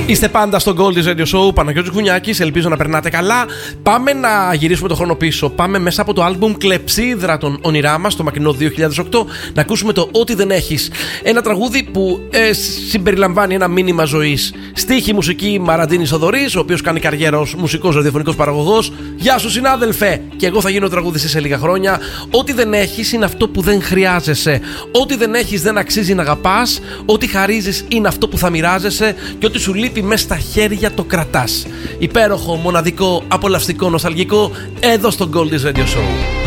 Είστε πάντα στο Goldie's Radio Show, Παναγιώτης Κουνιάκης, ελπίζω να περνάτε καλά. Πάμε να γυρίσουμε το χρόνο πίσω. Πάμε μέσα από το άλμπουμ Κλεψίδρα των Όνειρά μας, το μακρινό 2008, να ακούσουμε το Ό,τι δεν έχεις. Ένα τραγούδι που συμπεριλαμβάνει ένα μήνυμα ζωής. Στίχη, μουσική, Μαραντίνης Θοδωρής, ο οποίος κάνει καριέρα ως μουσικός ραδιοφωνικός παραγωγός. Γεια σου, συνάδελφε! Και εγώ θα γίνω τραγουδιστής σε λίγα χρόνια. Ό,τι δεν έχεις είναι αυτό που δεν χρειάζεσαι. Ό,τι δεν έχεις δεν αξίζει να αγαπάς. Ό,τι χαρίζεις είναι αυτό που θα μοιράζεσαι. Και ό,τι σου λείπει μέσα στα χέρια το κρατάς. Υπέροχο, μοναδικό, απολαυστικό, νοσταλγικό, εδώ στο Goldie's Radio Show.